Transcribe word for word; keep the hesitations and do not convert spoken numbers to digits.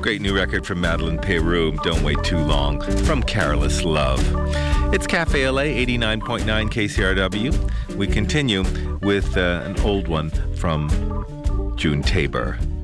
great new record from Madeleine Peyroux, Don't Wait Too Long, from Careless Love. It's Cafe L A, eighty-nine point nine K C R W. We continue with uh, an old one from June Tabor.